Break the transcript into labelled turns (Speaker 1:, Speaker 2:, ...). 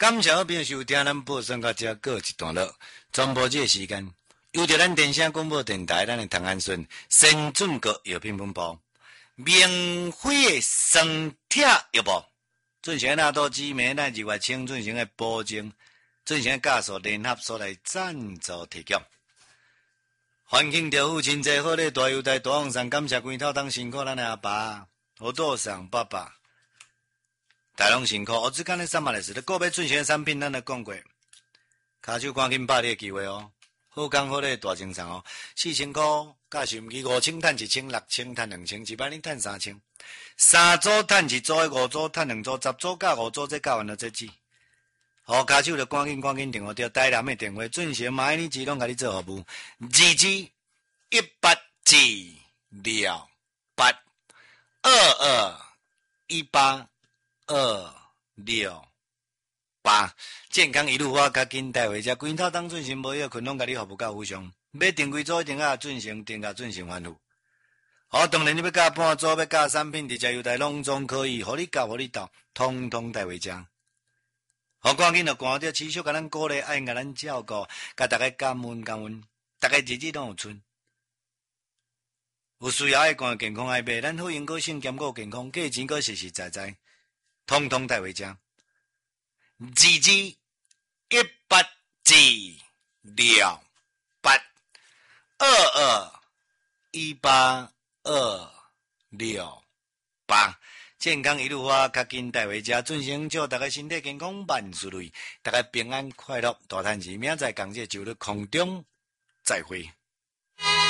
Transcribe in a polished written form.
Speaker 1: 感谢朋友收听咱报选到这过一段落，全部这个时间，由着咱电声广播电台，咱的唐安顺先准国药品分部，明辉的生铁药部，进行纳多知名咱日月清进行的保证，进行加速联合所来赞助提供。欢庆着父亲节好咧，大优台大王上感谢关头当辛苦咱的阿爸，好多上爸爸。大龙辛苦，我只讲咧3万的事，个别进行的产品，咱来讲过。卡手赶紧把握机会哦，好讲好咧，大精神哦，4000块，假是毋记5000赚1000，6000赚2000，100年赚3000，3组赚1组，5组赚2组，10组加5组，这9万了这止。好，卡手就赶紧电话，调台南的电话，进行买呢自拢甲你做服务，2G182218268，健康一路花，较紧带回家，规套当进行无药困拢甲你服务到有上，要订几组一定要进行反复。好，当然你要加半组，要加产品，直接邮台拢总可以，互你教，互你到，通通带回家。好，赶紧就赶着持续甲咱鼓励，爱甲咱照顾，甲大家感恩，大家日子拢有春。有需要爱管健康爱买，咱好用个性兼顾健康，价钱个实实在在，通通带回家。2G182218268，健康一路花，较紧带回家，进行祝大家身体健康，万事如意，大家平安快乐，大赚钱，明仔载同这周日空中再会。